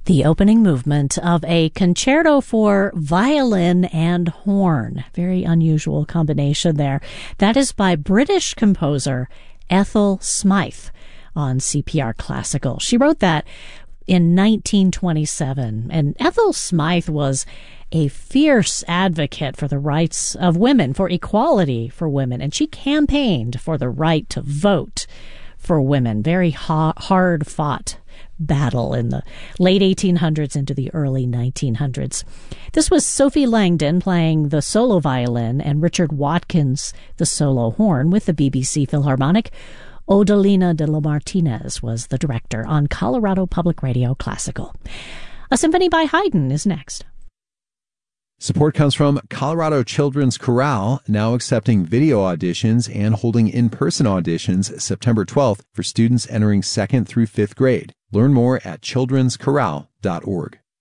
The opening movement of a concerto for violin and horn. Very unusual combination there. That is by British composer Ethel Smythe on CPR Classical. She wrote that in 1927, and Ethel Smythe was a fierce advocate for the rights of women, for equality for women, and she campaigned for the right to vote for women. Very hard-fought battle in the late 1800s into the early 1900s. This was Sophie Langdon playing the solo violin and Richard Watkins the solo horn with the BBC Philharmonic. Odalina de la Martinez was the director on Colorado Public Radio Classical. A symphony by Haydn is next. Support comes from Colorado Children's Chorale, now accepting video auditions and holding in-person auditions September 12th for students entering 2nd through 5th grade. Learn more at childrenschorale.org.